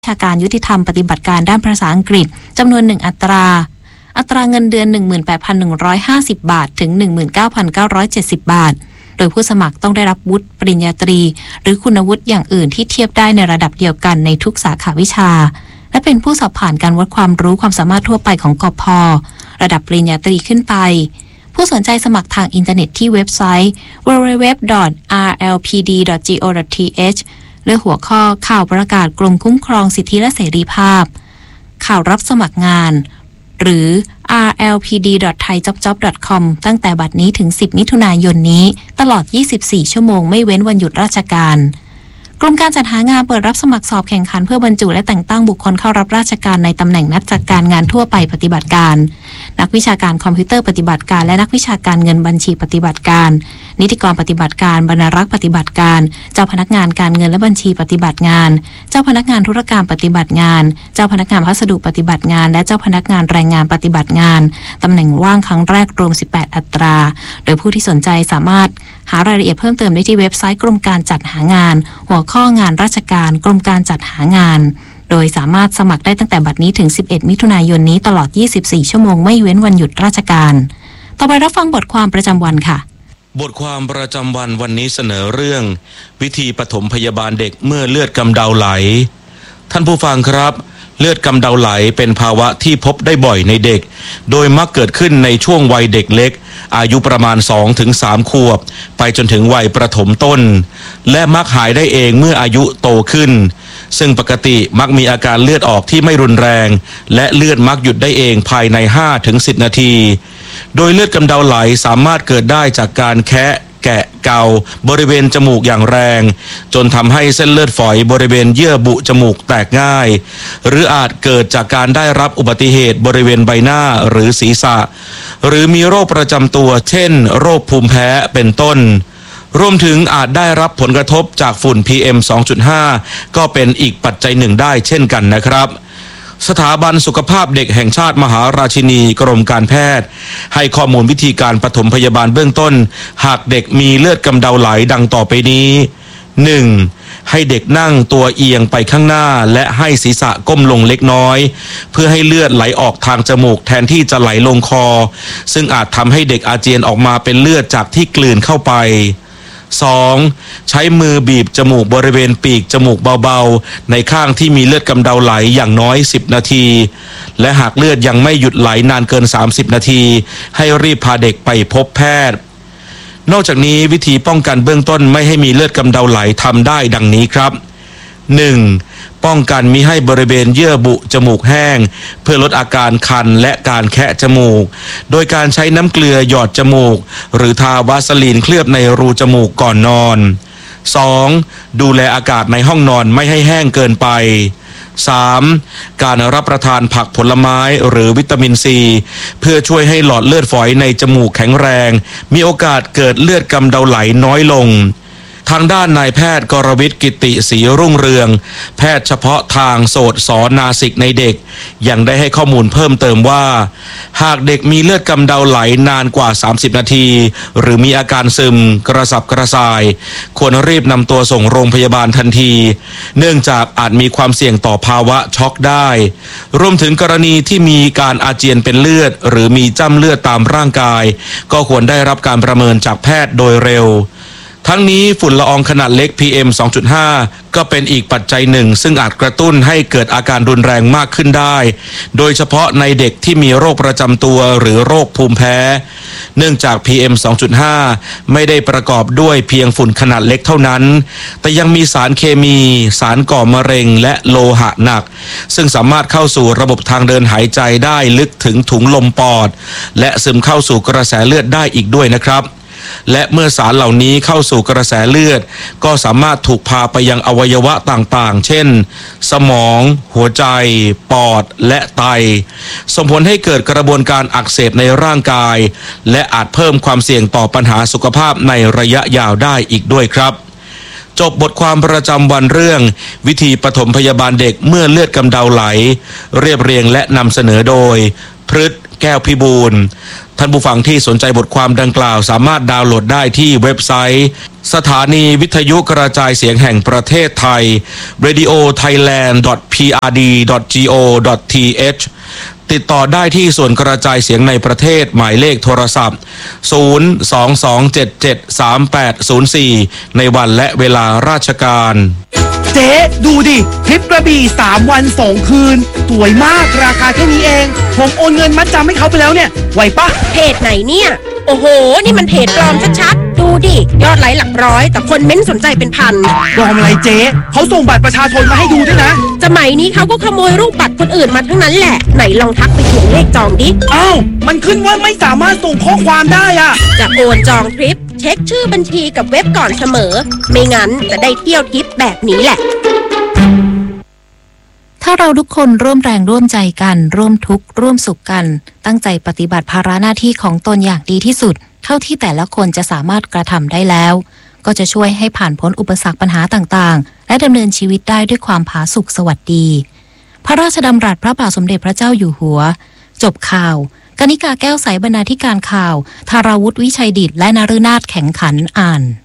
วิชาการยุติธรรมปฏิบัติการด้านภาษาอังกฤษจำนวน1อัตราเงินเดือน 18,150 บาทถึง 19,970 บาทโดยผู้สมัครต้องได้รับวุฒิปริญญาตรีหรือคุณวุฒิอย่างอื่นที่เทียบได้ในระดับเดียวกันในทุกสาขาวิชาและเป็นผู้สอบผ่านการวัดความรู้ความสามารถทั่วไปของกพ.ระดับปริญญาตรีขึ้นไปผู้สนใจสมัครทางอินเทอร์เน็ตที่เว็บไซต์ www.rlpd.go.th เลือกหัวข้อข่าวประกาศกรมคุ้มครองสิทธิและเสรีภาพข่าวรับสมัครงานหรือ rlpd.thaijobjob.com ตั้งแต่บัดนี้ถึง10มิถุนายนนี้ตลอด24ชั่วโมงไม่เว้นวันหยุดราชการกรมการจัดหางานเปิดรับสมัครสอบแข่งขันเพื่อบรรจุและแต่งตั้งบุคคลเข้ารับราชการในตำแหน่งนักจัดการงานทั่วไปปฏิบัติการนักวิชาการคอมพิวเตอร์ปฏิบัติการและนักวิชาการเงินบัญชีปฏิบัติการนิติกรปฏิบัติการบรรณารักษ์ปฏิบัติการเจ้าพนักงานการเงินและบัญชีปฏิบัติงานเจ้าพนักงานธุรการปฏิบัติงานเจ้าพนักงานพัสดุปฏิบัติงานและเจ้าพนักงานแรงงานปฏิบัติงานตำแหน่งว่างครั้งแรกรวม18อัตราโดยผู้ที่สนใจสามารถหารายละเอียดเพิ่มเติมได้ที่เว็บไซต์กรมการจัดหางานหัวข้องานราชการกรมการจัดหางานโดยสามารถสมัครได้ตั้งแต่บัดนี้ถึง11มิถุนายนนี้ตลอด24ชั่วโมงไม่เว้นวันหยุดราชการต่อไปรับฟังบทความประจำวันค่ะบทความประจำวันวันนี้เสนอเรื่องวิธีปฐมพยาบาลเด็กเมื่อเลือดกำเดาไหลท่านผู้ฟังครับเลือดกำเดาไหลเป็นภาวะที่พบได้บ่อยในเด็กโดยมักเกิดขึ้นในช่วงวัยเด็กเล็กอายุประมาณ 2-3 ขวบไปจนถึงวัยประถมต้นและมักหายได้เองเมื่ออายุโตขึ้นซึ่งปกติมักมีอาการเลือดออกที่ไม่รุนแรงและเลือดมักหยุดได้เองภายใน 5-10 นาทีโดยเลือดกำเดาไหลสามารถเกิดได้จากการแคะแกะเกาบริเวณจมูกอย่างแรงจนทำให้เส้นเลือดฝอยบริเวณเยื่อบุจมูกแตกง่ายหรืออาจเกิดจากการได้รับอุบัติเหตุบริเวณใบหน้าหรือศีรษะหรือมีโรคประจำตัวเช่นโรคภูมิแพ้เป็นต้นรวมถึงอาจได้รับผลกระทบจากฝุ่น PM 2.5 ก็เป็นอีกปัจจัยหนึ่งได้เช่นกันนะครับสถาบันสุขภาพเด็กแห่งชาติมหาราชินีกรมการแพทย์ให้ข้อมูลวิธีการปฐมพยาบาลเบื้องต้นหากเด็กมีเลือดกำเดาไหลดังต่อไปนี้ 1. ให้เด็กนั่งตัวเอียงไปข้างหน้าและให้ศีรษะก้มลงเล็กน้อยเพื่อให้เลือดไหลออกทางจมูกแทนที่จะไหลลงคอซึ่งอาจทำให้เด็กอาเจียนออกมาเป็นเลือดจากที่กลืนเข้าไป2. ใช้มือบีบจมูกบริเวณปีกจมูกเบาๆในข้างที่มีเลือดกำเดาไหลอย่างน้อย10นาทีและหากเลือดยังไม่หยุดไหลนานเกิน30นาทีให้รีบพาเด็กไปพบแพทย์นอกจากนี้วิธีป้องกันเบื้องต้นไม่ให้มีเลือดกำเดาไหลทำได้ดังนี้ครับ 1. ป้องกันมิให้บริเวณเยื่อบุจมูกแห้งเพื่อลดอาการคันและการแคะจมูกโดยการใช้น้ำเกลือหยอดจมูกหรือทาวาสลีนเคลือบในรูจมูกก่อนนอน 2. ดูแลอากาศในห้องนอนไม่ให้แห้งเกินไป 3. การรับประทานผักผลไม้หรือวิตามินซีเพื่อช่วยให้หลอดเลือดฝอยในจมูกแข็งแรงมีโอกาสเกิดเลือดกำเดาไหลน้อยลงทางด้านนายแพทย์กรวิทย์กิติศรีรุ่งเรืองแพทย์เฉพาะทางโสตศนาสิกในเด็กยังได้ให้ข้อมูลเพิ่มเติมว่าหากเด็กมีเลือดกำเดาไหลนานกว่า30นาทีหรือมีอาการซึมกระสับกระส่ายควรรีบนำตัวส่งโรงพยาบาลทันทีเนื่องจากอาจมีความเสี่ยงต่อภาวะช็อกได้รวมถึงกรณีที่มีการอาเจียนเป็นเลือดหรือมีจ้ำเลือดตามร่างกายก็ควรได้รับการประเมินจากแพทย์โดยเร็วทั้งนี้ฝุ่นละอองขนาดเล็ก PM 2.5 ก็เป็นอีกปัจจัยหนึ่งซึ่งอาจกระตุ้นให้เกิดอาการรุนแรงมากขึ้นได้โดยเฉพาะในเด็กที่มีโรคประจำตัวหรือโรคภูมิแพ้เนื่องจาก PM 2.5 ไม่ได้ประกอบด้วยเพียงฝุ่นขนาดเล็กเท่านั้นแต่ยังมีสารเคมีสารก่อมะเร็งและโลหะหนักซึ่งสามารถเข้าสู่ระบบทางเดินหายใจได้ลึกถึงถุงลมปอดและซึมเข้าสู่กระแสเลือดได้อีกด้วยนะครับและเมื่อสารเหล่านี้เข้าสู่กระแสเลือดก็สามารถถูกพาไปยังอวัยวะต่างๆเช่นสมองหัวใจปอดและไตส่งผลให้เกิดกระบวนการอักเสบในร่างกายและอาจเพิ่มความเสี่ยงต่อปัญหาสุขภาพในระยะยาวได้อีกด้วยครับจบบทความประจำวันเรื่องวิธีปฐมพยาบาลเด็กเมื่อเลือดกำเดาไหลเรียบเรียงและนำเสนอโดยพฤทธิ์แก้วพิบูลท่านผู้ฟังที่สนใจบทความดังกล่าวสามารถดาวน์โหลดได้ที่เว็บไซต์สถานีวิทยุกระจายเสียงแห่งประเทศไทย radiothailand.prd.go.th ติดต่อได้ที่ส่วนกระจายเสียงในประเทศหมายเลขโทรศัพท์ 022773804 ในวันและเวลาราชการเจ๊ดูดิทริปกระบี่3 วัน 2 คืนสวยมากราคาแค่นี้เองผมโอนเงินมัดจำให้เขาไปแล้วเนี่ยไหวปะเพจไหนเนี่ยโอ้โหนี่มันเพจปลอมชัดๆดูดิยอดไลค์หลักร้อยแต่คนเม้นสนใจเป็นพันปลอมอะไรเจ๊เขาส่งบัตรประชาชนมาให้ดูด้วยนะสมัยนี้เขาก็ขโมยรูปบัตรคนอื่นมาทั้งนั้นแหละไหนลองทักไปเขียนเลขจองดิอ้าวมันขึ้นว่าไม่สามารถส่งข้อความได้อะจะโอนจองทริปเช็คชื่อบัญชีกับเว็บก่อนเสมอไม่งั้นจะได้เที่ยวทริปแบบนี้แหละถ้าเราทุกคนร่วมแรงร่วมใจกันร่วมทุกข์ร่วมสุขกันตั้งใจปฏิบัติภาระหน้าที่ของตนอย่างดีที่สุดเท่าที่แต่ละคนจะสามารถกระทำได้แล้วก็จะช่วยให้ผ่านพ้นอุปสรรคปัญหาต่างๆและดำเนินชีวิตได้ด้วยความผาสุกสวัสดีพระราชดำรัสพระบาทสมเด็จพระเจ้าอยู่หัวจบข่าวกนิกาแก้วใสบรรณาธิการข่าวธาราวุฒิวิชัยดิษฐ์และนฤนาถแข็งขันอ่าน